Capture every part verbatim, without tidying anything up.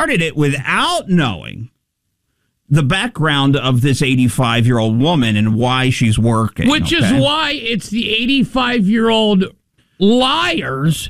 started it without knowing the background of this eighty-five-year-old woman and why she's working. Which okay? is why it's the eighty-five-year-old liar's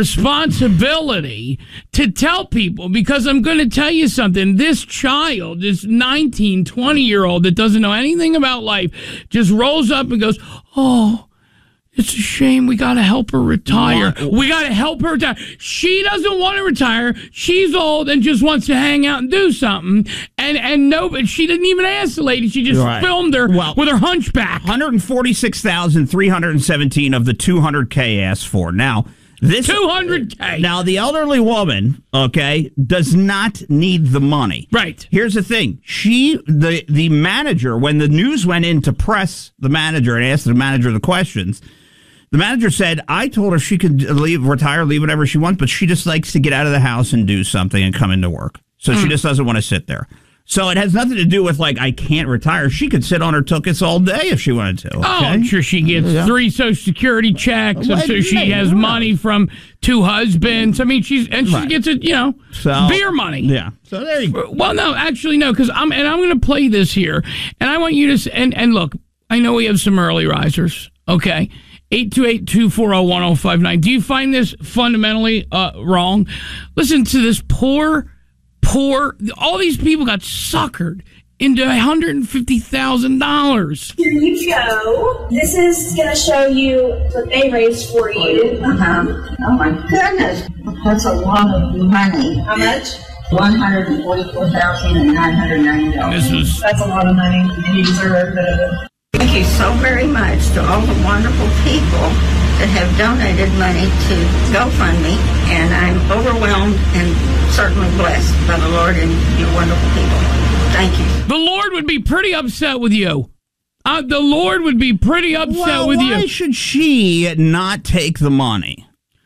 responsibility to tell people, because I'm going to tell you something. This child, this nineteen, twenty-year-old that doesn't know anything about life, just rolls up and goes, oh, it's a shame. We got to help her retire. What? We got to help her retire. She doesn't want to retire. She's old and just wants to hang out and do something. And and no, but she didn't even ask the lady. She just right. filmed her well, with her hunchback. one hundred forty-six thousand three hundred seventeen of the two hundred K asked for. Now, this two hundred K. Now, the elderly woman, okay, does not need the money. Right. Here's the thing. She, the, the manager, when the news went in to press the manager and ask the manager the questions, the manager said, I told her she could leave, retire, leave whatever she wants, but she just likes to get out of the house and do something and come into work. So mm. she just doesn't want to sit there. So it has nothing to do with, like, I can't retire. She could sit on her tuchus all day if she wanted to. Okay? Oh, I'm sure she gets yeah. three Social Security checks. I'm sure she has yeah. money from two husbands. I mean, she's and she right. gets it, you know, so, beer money. Yeah. So there you go. Well, no, actually, no, because I'm and I'm going to play this here, and I want you to and and look. I know we have some early risers. Okay. eight two eight, two four zero, one zero five nine. Do you find this fundamentally uh, wrong? Listen to this poor, poor... All these people got suckered into one hundred fifty thousand dollars. Here you go. This is going to show you what they raised for you. Uh-huh. Oh, my goodness. That's a lot of money. How much? one hundred forty-four thousand nine hundred ninety dollars. This is... That's a lot of money. You deserve it. Thank you so very much to all the wonderful people that have donated money to GoFundMe, and I'm overwhelmed and certainly blessed by the Lord and you wonderful people. Thank you. The Lord would be pretty upset with you. Uh, the Lord would be pretty upset well, with why you. Why should she not take the money?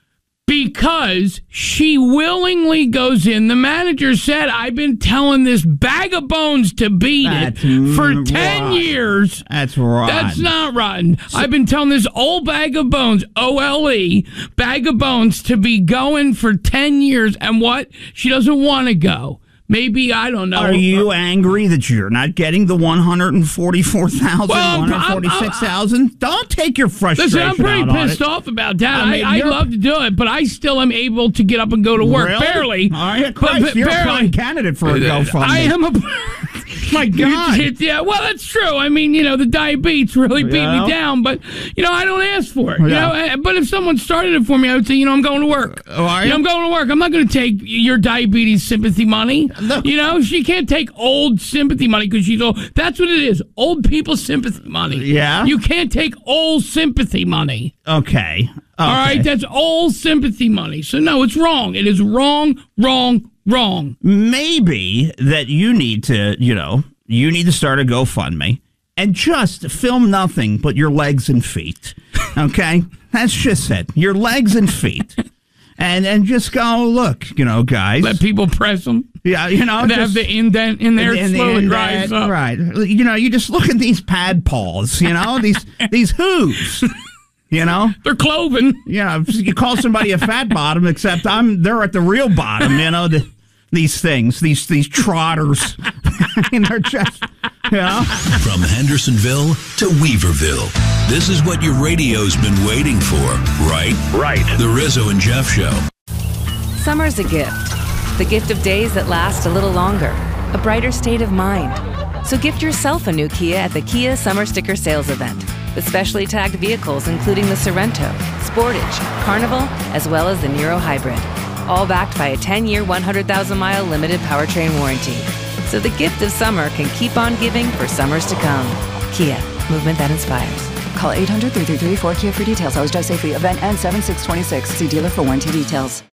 Because she willingly goes in. The manager said, I've been telling this bag of bones to beat That's it for rotten. ten years. That's rotten. That's not rotten. So, I've been telling this old bag of bones, O L E, bag of bones, to be going for ten years. And what? She doesn't want to go. Maybe, I don't know. Are you angry that you're not getting the one hundred forty-four thousand, well, one hundred forty-six thousand? Don't take your frustration Listen, I'm pretty out pissed on off about that. I mean, I, I'd love to do it, but I still am able to get up and go to work. Really? Barely. All right, Christ, but, you're barely. a prime candidate for a GoFundMe. I am a... My God. Yeah, well, that's true. I mean, you know, the diabetes really beat yeah. me down, but, you know, I don't ask for it. Yeah. You know, but if someone started it for me, I would say, you know, I'm going to work. Oh, are you? You know, I'm going to work. I'm not going to take your diabetes sympathy money. No. You know, she can't take old sympathy money because she's old. That's what it is. Old people sympathy money. Yeah? You can't take old sympathy money. Okay. okay. All right? That's old sympathy money. So, no, it's wrong. It is wrong, wrong, wrong. Maybe that you need to, you know, you need to start a GoFundMe and just film nothing but your legs and feet. Okay? That's just it. Your legs and feet. And and just go, look, you know, guys. Let people press them. Yeah, you know. They have the indent in there, in, in slowly the rise up. Right. You know, you just look at these pad paws, you know, these these hooves. You know? They're cloven. Yeah, you call somebody a fat bottom, except I'm they're at the real bottom, you know, the, these things, these these trotters. I mean, they're just, you know. From Hendersonville to Weaverville, this is what your radio's been waiting for, right? Right. The Rizzo and Jeff Show. Summer's a gift. The gift of days that last a little longer. A brighter state of mind. So gift yourself a new Kia at the Kia Summer Sticker Sales Event. With specially tagged vehicles including the Sorrento, Sportage, Carnival, as well as the Niro Hybrid. All backed by a ten-year, one hundred thousand mile limited powertrain warranty. So the gift of summer can keep on giving for summers to come. Kia, movement that inspires. Call eight hundred, three three three, four K I A for details. Always drive safely. Event ends seven six twenty-six. See dealer for warranty details.